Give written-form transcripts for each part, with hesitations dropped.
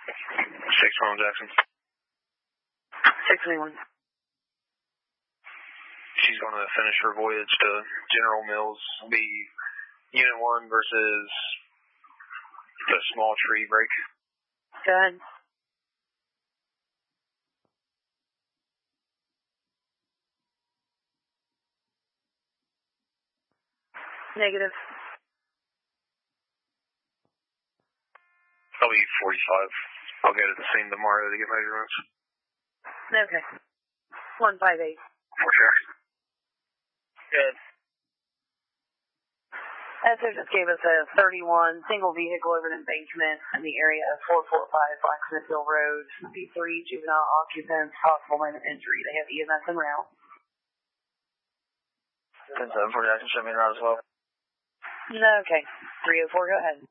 621 Jackson. 621. She's going to finish her voyage to General Mills. Be Unit 1 versus the small tree break. Go ahead. Negative. I'll be 45. I'll get at the scene tomorrow to get measurements. Okay. 158. For sure. Good. Esther just gave us a 31 single vehicle over an embankment in the area of 445 Blacksmith Hill Road. B3 juvenile occupants, possible minor injury. They have EMS en route. 10-7 for Jackson, show me en route as well. Okay. 304, go ahead.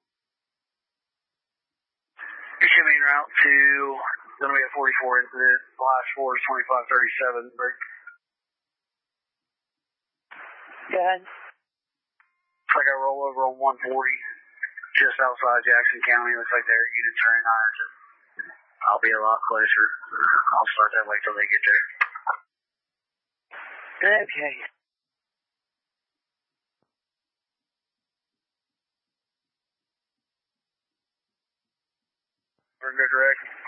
You show me en route to, going to be a 44 incident, last 4 is 2537, break. Go ahead. Looks like I roll over on 140, just outside Jackson County. Looks like their units are in Ironton. I'll be a lot closer. I'll start that way till they get there. Okay. We're good, Rick.